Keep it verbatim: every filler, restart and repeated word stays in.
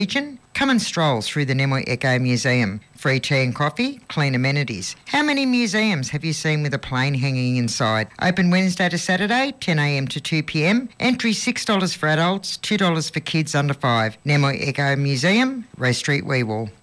region? Come and stroll through the Namoi Echo Museum. Free tea and coffee, clean amenities. How many museums have you seen with a plane hanging inside? Open Wednesday to Saturday, ten a m to two p m. Entry six dollars for adults, two dollars for kids under five. Namoi Echo Museum, Ray Street, Weewall.